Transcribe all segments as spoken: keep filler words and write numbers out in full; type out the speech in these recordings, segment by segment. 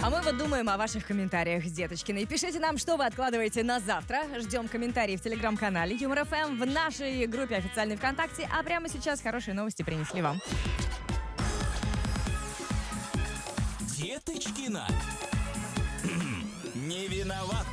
А мы вот думаем о ваших комментариях, Деточкины. Пишите нам, что вы откладываете на завтра. Ждем комментарии в телеграм-канале Юмор эф эм, в нашей группе официальной ВКонтакте. А прямо сейчас хорошие новости принесли вам. Деточкина. Не виноват.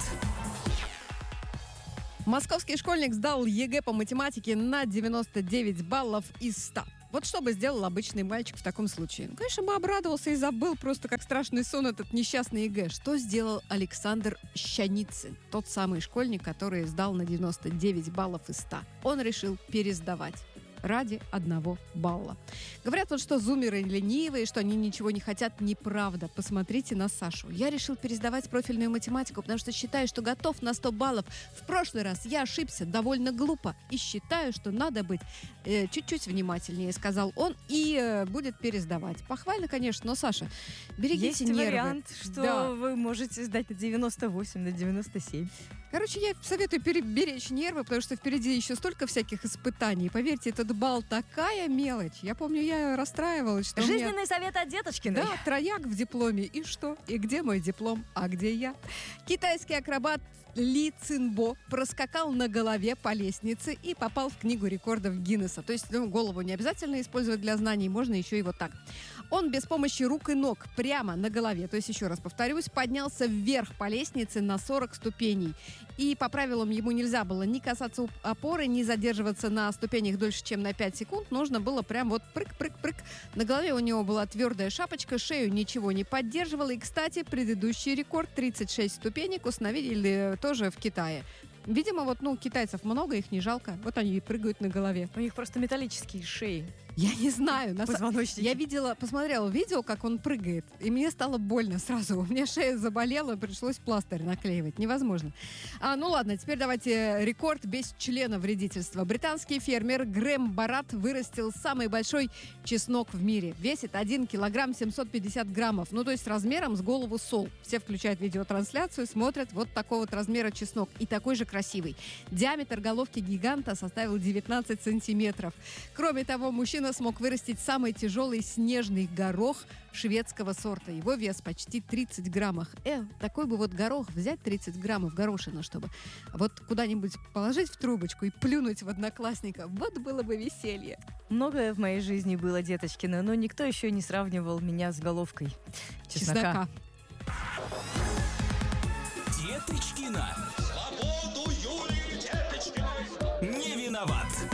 Московский школьник сдал ЕГЭ по математике на девяносто девять баллов из ста. Вот что бы сделал обычный мальчик в таком случае? Ну, конечно, бы обрадовался и забыл просто как страшный сон этот несчастный ЕГЭ. Что сделал Александр Щаницын, тот самый школьник, который сдал на девяносто девять баллов из ста? Он решил пересдавать ради одного балла. Говорят вот, что зумеры ленивые, что они ничего не хотят. Неправда. Посмотрите на Сашу. Я решил пересдавать профильную математику, потому что считаю, что готов на сто баллов. В прошлый раз я ошибся довольно глупо и считаю, что надо быть э, чуть-чуть внимательнее, сказал он, и э, будет пересдавать. Похвально, конечно, но, Саша, берегите Есть нервы. вариант, что Да. вы можете сдать на девяносто восемь, на девяносто семь. Короче, я советую беречь нервы, потому что впереди еще столько всяких испытаний. Поверьте, этот балл такая мелочь. Я помню, я расстраивалась, что у меня... Жизненный совет от Деточкиной. Да, трояк в дипломе. И что? И где мой диплом? А где я? Китайский акробат Ли Цинбо проскакал на голове по лестнице и попал в книгу рекордов Гиннесса. То есть, ну, голову не обязательно использовать для знаний, можно еще и вот так. Он без помощи рук и ног прямо на голове, то есть, еще раз повторюсь, поднялся вверх по лестнице на сорок ступеней. И по правилам ему нельзя было ни касаться опоры, ни задерживаться на ступенях дольше, чем на пять секунд. Нужно было прям вот прыг-прыг-прыг. На голове у него была твердая шапочка, шею ничего не поддерживала. И, кстати, предыдущий рекорд тридцать шесть ступенек установили тоже в Китае. Видимо, вот, ну, китайцев много, их не жалко. Вот они и прыгают на голове. У них просто металлические шеи. Я не знаю. На Позвоночники. Я видела, посмотрела видео, как он прыгает, и мне стало больно сразу. У меня шея заболела, пришлось пластырь наклеивать. Невозможно. А, ну ладно, теперь давайте рекорд без члена вредительства. Британский фермер Грэм Барат вырастил самый большой чеснок в мире. Весит один килограмм семьсот пятьдесят граммов. Ну, то есть размером с голову сол. Все включают видеотрансляцию, смотрят вот такого вот размера чеснок. И такой же красивый. Диаметр головки гиганта составил девятнадцать сантиметров. Кроме того, мужчина смог вырастить самый тяжелый снежный горох шведского сорта. Его вес почти тридцать граммов. Э, такой бы вот горох взять, тридцать граммов горошина, чтобы вот куда-нибудь положить в трубочку и плюнуть в одноклассника. Вот было бы веселье. Многое в моей жизни было, Деточкина, но никто еще не сравнивал меня с головкой чеснока. Чеснока. Деточкина. Свободу Юлии Деточкиной. Не виноват.